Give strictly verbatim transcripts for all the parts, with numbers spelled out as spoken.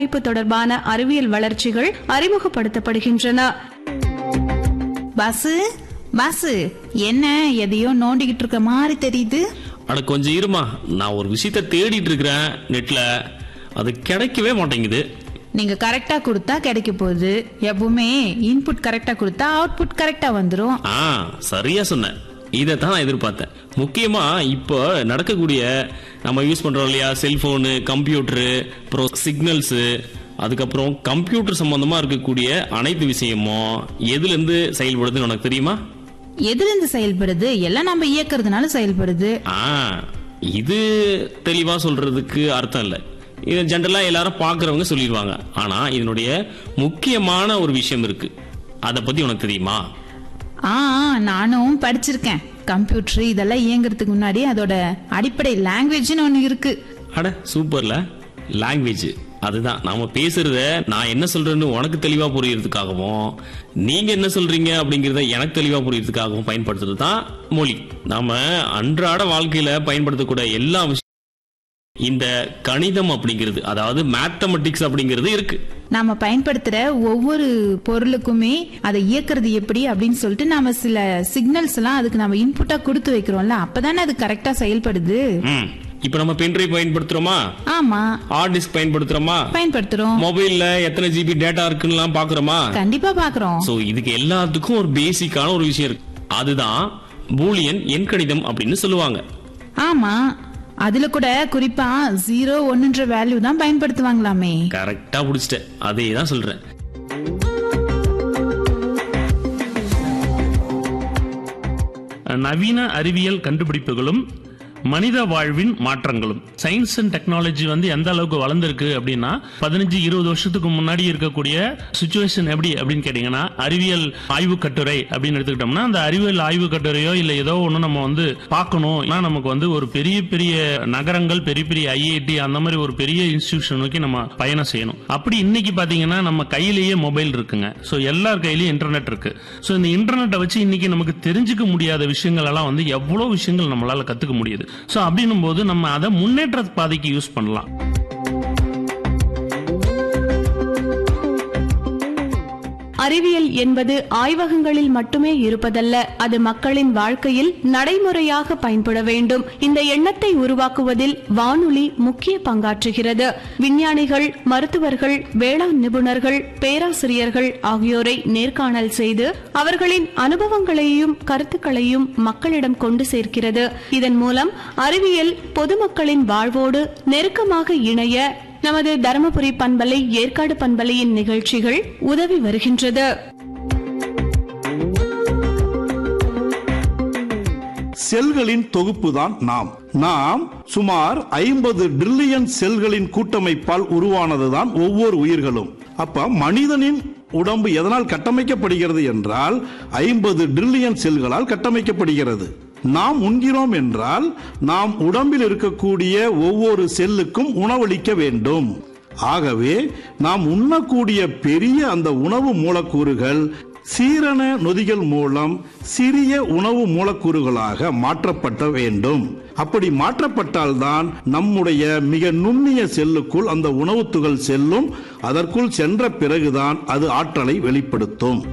படிப்பு தொடர்பான அறிவியல் வளர்ச்சிகள் அறிமுகப்படுத்தப்படுகின்றன. பாசு பாசு என்ன எதையோ நோண்டிக்கிட்டு இருக்க மாதிரி தெரியுது. அட கொஞ்சம் இருமா, நான் ஒரு விஷயத்த தேடிட்டு இருக்கிறேன் நெட்ல, அது கிடைக்கவே மாட்டேங்குது. நீங்க கரெக்டா கொடுத்தா கிடைக்க போகுது. எப்பவுமே இன்புட் கரெக்டா கொடுத்தா அவுட்புட் கரெக்டா வந்துரும். ஆ சரியா சொன்ன, இதைத்தான் நான் எதிர்பார்த்தேன். முக்கியமா இப்போ நடக்கக்கூடிய நம்ம யூஸ் பண்றோம் இல்லையா, செல்போனு, கம்ப்யூட்டரு, அப்புறம் சிக்னல்ஸு, அதுக்கப்புறம் கம்ப்யூட்டர் சம்பந்தமா இருக்கக்கூடிய அனைத்து விஷயமும் எதுல இருந்து செயல்படுதுன்னு உனக்கு தெரியுமா? எதுல இருந்து செயல்படுது? எல்லாம் நம்ம இயக்குறதுனால செயல்படுது. ஆ இது தெளிவா சொல்றதுக்கு அர்த்தம் இல்லை. இது ஜென்ரலா எல்லாரும் பாக்குறவங்க சொல்லிடுவாங்க. ஆனா இதனுடைய முக்கியமான ஒரு விஷயம் இருக்கு, அத பத்தி உனக்கு தெரியுமா? ஆ நானும் படிச்சிருக்கேன். கம்ப்யூட்டர் இதெல்லாம் இயங்குறதுக்கு முன்னாடி அதோட அடிப்படை லாங்குவேஜ்னு ஒண்ணு இருக்கு. அட சூப்பர்ல, லாங்குவேஜ். அதுதான் நாம பேசுறத நான் என்ன சொல்றேன்னு உனக்கு தெளிவா புரியறதுக்காகவும், நீங்க என்ன சொல்றீங்க அப்படிங்கறத எனக்கு தெளிவா புரியறதுக்காகவும் பயன்படுத்துறது தான் மொழி. நாம அன்றாட வாழ்க்கையில பயன்படுத்தக்கூடிய எல்லா விஷயம் இந்த கணிதம் அப்படிங்கிறது, அதாவது மேத்தமெட்டிக்ஸ் அப்படிங்கிறது இருக்கு. நாம பயன்படுத்துற ஒவ்வொரு பொருளுக்குமே அதை இயக்குறது எப்படி அப்படின்னு சொல்லிட்டு நாம சில சிக்னல்ஸ் எல்லாம் அதுக்கு நம்ம இன்புட்டா கொடுத்து வைக்கிறோம்ல, அப்பதானே அது கரெக்டா செயல்படுது. இப்ப நம்ம பென்ட்ரைவ் பயன்படுத்துறோமா? ஆமா. Hard disk பயன்படுத்துறோமா? பயன்படுத்துறோம். மொபைல்ல எத்தனை ஜிபி டேட்டா இருக்குன்னு பாக்குறோமா? கண்டிப்பா பாக்குறோம். சோ இதுக்கு எல்லாத்துக்கும் ஒரு பேசிக்கான ஒரு விஷயம் இருக்கு, அதுதான் பூலியன் எண்கணிதம் அப்படின்னு சொல்லுவாங்க. ஆமா, அதுல கூட குறிப்பா ஜீரோ ஒன்னுன்ற வேல்யூ தான் பயன்படுத்துவாங்களாமே. கரெக்டா புடிச்சிட்ட, அதே தான் சொல்றேன். நவீன அறிவியல் கண்டுபிடிப்புகளும் மனித வாழ்வின் மாற்றங்களும். சயின்ஸ் அண்ட் டெக்னாலஜி வந்து எந்த அளவுக்கு வளர்ந்துருக்கு அப்படின்னா, பதினஞ்சு இருபது வருஷத்துக்கு முன்னாடி இருக்கக்கூடிய சுச்சுவேஷன் எப்படி அப்படின்னு கேட்டீங்கன்னா, அறிவியல் ஆய்வு கட்டுரை அப்படின்னு எடுத்துக்கிட்டோம்னா, அந்த அறிவியல் ஆய்வு கட்டுரையோ இல்ல ஏதோ ஒண்ணு நம்ம வந்து பார்க்கணும், நமக்கு வந்து ஒரு பெரிய பெரிய நகரங்கள், பெரிய பெரிய ஐஐடி அந்த மாதிரி ஒரு பெரிய இன்ஸ்டிடியூஷன் நோக்கி நம்ம பயணம் செய்யணும். அப்படி இன்னைக்கு பாத்தீங்கன்னா நம்ம கையிலேயே மொபைல் இருக்குங்க. சோ எல்லார் கையிலயும் இன்டர்நெட் இருக்கு. சோ இந்த இன்டர்நெட்டை வச்சு இன்னைக்கு நமக்கு தெரிஞ்சுக்க முடியாத விஷயங்கள் எல்லாம் வந்து எவ்வளவு விஷயங்கள் நம்மளால கத்துக்க முடியுது. சோ அப்படின்னும் போது நம்ம அதை முன்னேற்ற பாதைக்கு யூஸ் பண்ணலாம். அறிவியல் என்பது ஆய்வகங்களில் மட்டுமே இருப்பதல்ல, அது மக்களின் வாழ்க்கையில் நடைமுறையாக பயன்பட வேண்டும். இந்த எண்ணத்தை உருவாக்குவதில் வானொலி முக்கிய பங்காற்றுகிறது. விஞ்ஞானிகள், மருத்துவர்கள், வேளாண் நிபுணர்கள், பேராசிரியர்கள் ஆகியோரை நேர்காணல் செய்து அவர்களின் அனுபவங்களையும் கருத்துக்களையும் மக்களிடம் கொண்டு சேர்க்கிறது. இதன் மூலம் அறிவியல் பொதுமக்களின் வாழ்வோடு நெருக்கமாக இணைய நமது தருமபுரி பண்பலை, ஏற்காடு பண்பலையின் நிகழ்ச்சிகள் உதவி வருகின்றது. செல்களின் தொகுப்புதான் நாம். நாம் சுமார் ஐம்பது டிரில்லியன் செல்களின் கூட்டமைப்பால் உருவானதுதான் ஒவ்வொரு உயிர்களும். அப்ப மனிதனின் உடம்பு எதனால் கட்டமைக்கப்படுகிறது என்றால் ஐம்பது டிரில்லியன் செல்களால் கட்டமைக்கப்படுகிறது. நாம் உண்கிறோம் என்றால் நாம் உடம்பில் இருக்கக்கூடிய ஒவ்வொரு செல்லுக்கும் உணவளிக்க வேண்டும். ஆகவே நாம் உண்ணக்கூடிய பெரிய அந்த உணவு மூலக்கூறுகள் சீரண நொதிகள் மூலம் சிறிய உணவு மூலக்கூறுகளாக மாற்றப்பட வேண்டும். அப்படி மாற்றப்பட்டால்தான் நம்முடைய மிக நுண்ணிய செல்லுக்குள் அந்த உணவு துகள் செல்லும். அதற்குள் சென்ற பிறகுதான் அது ஆற்றலை வெளிப்படுத்தும்.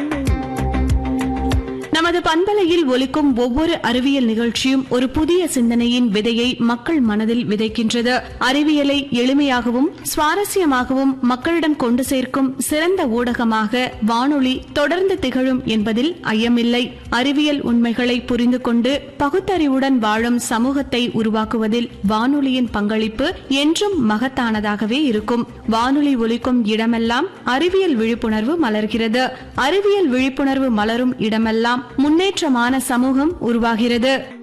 நமது பண்பலையில் ஒலிக்கும் ஒவ்வொரு அறிவியல் நிகழ்ச்சியும் ஒரு புதிய சிந்தனையின் விதையை மக்கள் மனதில் விதைக்கின்றது. அறிவியலை எளிமையாகவும் சுவாரஸ்யமாகவும் மக்களிடம் கொண்டு சேர்க்கும் சிறந்த ஊடகமாக வானொலி தொடர்ந்து திகழும் என்பதில் ஐயமில்லை. அறிவியல் உண்மைகளை புரிந்து கொண்டு பகுத்தறிவுடன் வாழும் சமூகத்தை உருவாக்குவதில் வானொலியின் பங்களிப்பு என்றும் மகத்தானதாகவே இருக்கும். வானொலி ஒலிக்கும் இடமெல்லாம் அறிவியல் விழிப்புணர்வு மலர்கிறது. அறிவியல் விழிப்புணர்வு மலரும் இடமெல்லாம் முன்னேற்றமான சமூகம் உருவாகிறது.